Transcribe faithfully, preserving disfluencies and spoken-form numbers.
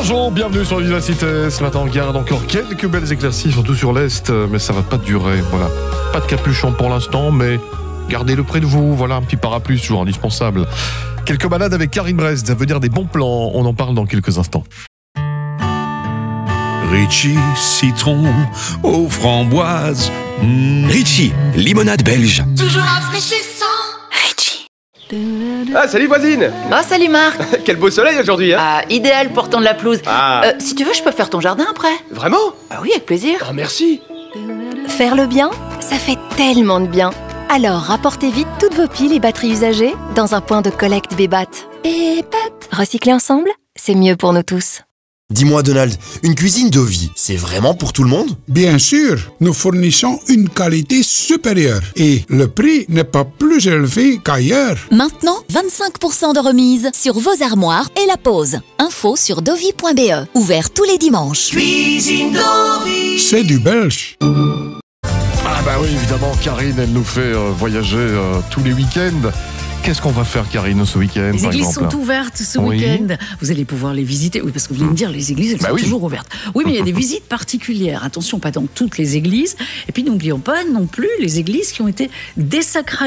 Bonjour, bienvenue sur Vivacité. Ce matin, on garde encore quelques belles éclaircies, surtout sur l'Est, mais ça va pas durer. Voilà. Pas de capuchon pour l'instant, mais gardez-le près de vous. Voilà, un petit parapluie, toujours indispensable. Quelques balades avec Karine Brest, ça veut dire des bons plans. On en parle dans quelques instants. Ritchie, citron aux framboises. Mmh. Ritchie, limonade belge. Toujours rafraîchissant. Ritchie. Ah, salut voisine. Oh, salut Marc. Quel beau soleil aujourd'hui, hein. Ah, idéal pour tendre la pelouse. Ah. Euh, si tu veux, je peux faire ton jardin après. Vraiment? Ah oui, avec plaisir. Ah, merci. Faire le bien, ça fait tellement de bien. Alors, rapportez vite toutes vos piles et batteries usagées dans un point de collecte Bébat. Bébat. Recycler ensemble, c'est mieux pour nous tous. Dis-moi Donald, une cuisine Dovi, c'est vraiment pour tout le monde? Bien sûr, nous fournissons une qualité supérieure et le prix n'est pas plus élevé qu'ailleurs. Maintenant, vingt-cinq pour cent de remise sur vos armoires et la pause. Info sur dovi point b e. Ouvert tous les dimanches. Cuisine Dovi. C'est du belge. Ah bah oui, évidemment, Karine, elle nous fait euh, voyager euh, tous les week-ends. Qu'est-ce qu'on va faire, Karine, ce week-end? Les par églises exemple sont ouvertes ce Oui. week-end. Vous allez pouvoir les visiter. Oui, parce que vous venez me dire, les églises, elles Bah sont oui. toujours ouvertes. Oui, mais il y a des visites particulières. Attention, pas dans toutes les églises. Et puis, n'oublions pas non plus les églises qui ont été désacralisées.